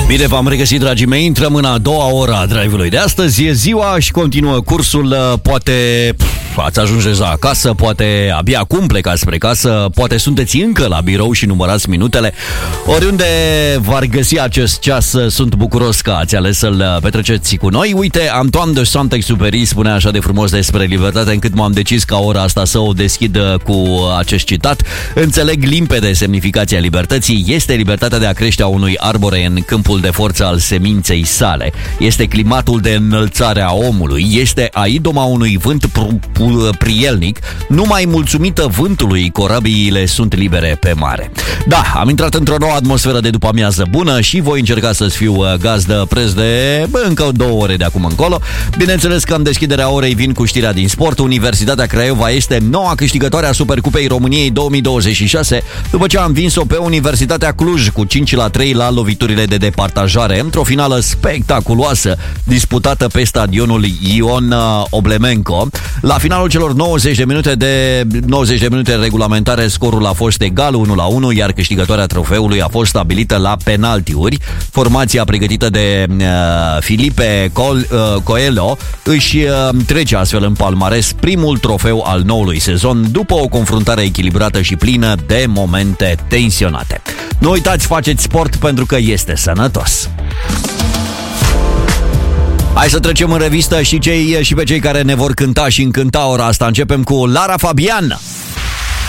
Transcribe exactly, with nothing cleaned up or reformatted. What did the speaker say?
Bine v-am regăsit, dragii mei. Intrăm în a doua oră a drive-ului de astăzi. E ziua și continuă cursul. Poate pf, ați ajuns deja acasă, poate abia acum plecați spre casă, poate sunteți încă la birou și numărați minutele. Oriunde v-ar găsi acest ceas, sunt bucuros că ați ales să-l petreceți cu noi. Uite, Antoine de Saint-Exupéry spunea așa de frumos despre libertate, încât m-am decis ca ora asta să o deschid cu acest citat. Înțeleg limpede semnificația libertății. Este libertatea de a crește a unui arbore în câmpul de forță al seminței sale. Este climatul de înălțare a omului. Este a idoma unui vânt prielnic. Numai mulțumită vântului, corabiile sunt libere pe mare. Da, am intrat într-o nouă atmosferă de după amiază bună și voi încerca să-ți fiu gazdă preț de bă, încă două ore de acum încolo. Bineînțeles că în deschiderea orei vin cu știrea din sport. Universitatea Craiova este noua câștigătoare a Supercupei României două mii douăzeci și șase, după ce a învins-o pe Universitatea Cluj cu cinci la trei la loviturile de departajare, într-o finală spectaculoasă disputată pe stadionul Ion Oblemenco. La finalul celor nouăzeci de minute de nouăzeci de minute regulamentare, scorul a fost egal unu la unu, iar câștigătoarea trofeului a fost stabilită la penaltiuri. Formația pregătită de uh, Filipe Col, uh, Coelho își uh, trece astfel în palmares primul trofeu al noului sezon, după o confruntare echilibrată și plină de momente tensionate. Nu uitați, faceți sport pentru că este sănătos. Hai să trecem în revistă și, cei, și pe cei care ne vor cânta și încânta ora asta. Începem cu Lara Fabian.